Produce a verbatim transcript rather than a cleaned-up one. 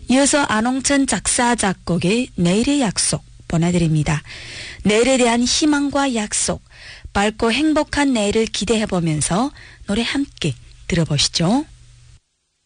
이어서 안홍천 작사 작곡의 내일의 약속 보내드립니다. 내일에 대한 희망과 약속, 밝고 행복한 내일을 기대해보면서 노래 함께 들어보시죠.